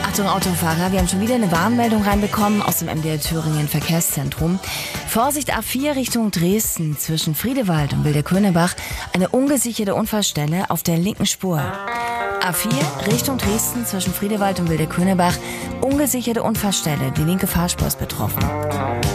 Achtung Autofahrer, wir haben schon wieder eine Warnmeldung reinbekommen aus dem MDR Thüringen Verkehrszentrum. Vorsicht A4 Richtung Dresden zwischen Friedewald und Wildekönnebach. Eine ungesicherte Unfallstelle auf der linken Spur. A4 Richtung Dresden zwischen Friedewald und Wildekönnebach. Ungesicherte Unfallstelle, die linke Fahrspur ist betroffen.